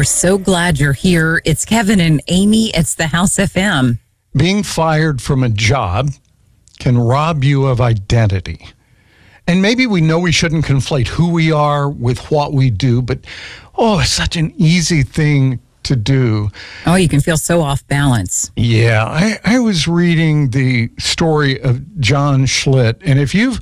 We're so glad you're here. It's Kevin and Amy. It's the House FM. Being fired from a job can rob you of identity. And maybe we know we shouldn't conflate who we are with what we do, but it's such an easy thing to do. Oh, you can feel so off balance. Yeah, I was reading the story of John Schlitt, and if you've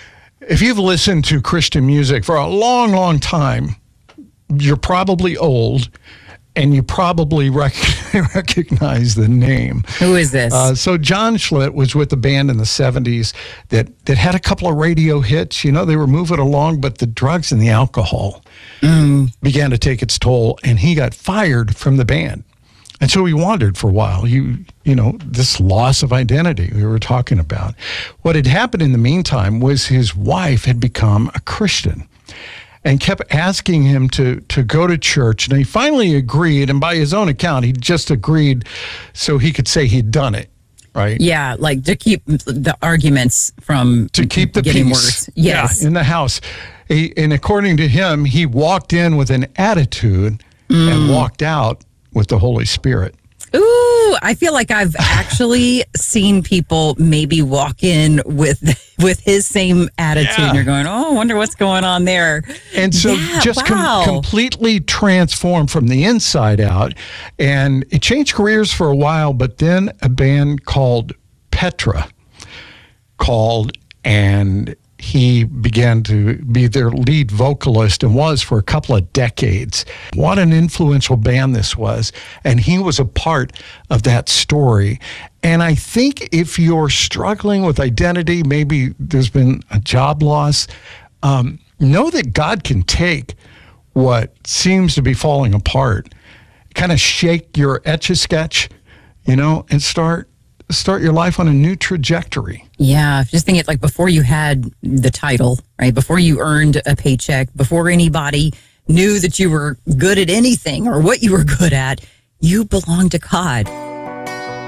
listened to Christian music for a long, long time, you're probably old, and you probably recognize the name. Who is this? So John Schlitt was with the band in the 70s that had a couple of radio hits. You know, they were moving along, but the drugs and the alcohol began to take its toll, and he got fired from the band. And so he wandered for a while. You know, this loss of identity we were talking about. What had happened in the meantime was his wife had become a Christian and kept asking him to go to church. And he finally agreed, and by his own account, he just agreed so he could say he'd done it, right? Yeah, like to keep the arguments from keep the getting peace. worse. Yes. Yeah, in the house. And according to him, he walked in with an attitude and walked out with the Holy Spirit. Ooh, I feel like I've actually seen people maybe walk in with his same attitude, and you're going, I wonder what's going on there. And so completely transformed from the inside out. And it changed careers for a while, but then a band called Petra called, and he began to be their lead vocalist and was for a couple of decades. What an influential band this was. And he was a part of that story. And I think if you're struggling with identity, maybe there's been a job loss, know that God can take what seems to be falling apart, kind of shake your Etch-a-Sketch, and start your life on a new trajectory. Yeah, just think it like before you had the title, right? Before you earned a paycheck, before anybody knew that you were good at anything or what you were good at, you belonged to God.